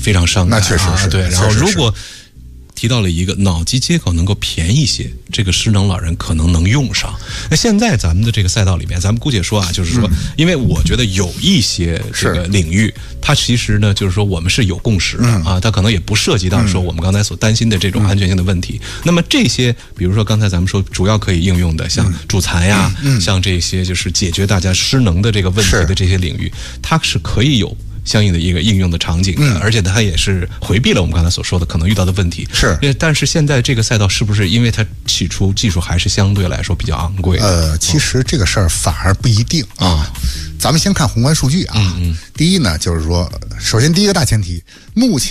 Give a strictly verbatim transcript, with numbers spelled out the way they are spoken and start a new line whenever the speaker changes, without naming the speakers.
非常伤感。
那确实是、
啊、对。然后如果提到了一个脑机接口能够便宜些，这个失能老人可能能用上。那现在咱们的这个赛道里面，咱们姑且说啊，就是说，嗯、因为我觉得有一些这个领域，它其实呢，就是说我们是有共识的、嗯、啊，它可能也不涉及到说我们刚才所担心的这种安全性的问题。嗯、那么这些，比如说刚才咱们说主要可以应用的，像助残呀，嗯嗯、像这些就是解决大家失能的这个问题的这些领域，它是可以有相应的一个应用的场景的，嗯、而且它也是回避了我们刚才所说的可能遇到的问题。
是，
但是现在这个赛道是不是因为它起初技术还是相对来说比较昂贵？
呃，其实这个事儿反而不一定啊。咱们先看宏观数据啊。嗯嗯第一呢，就是说，首先第一个大前提，目前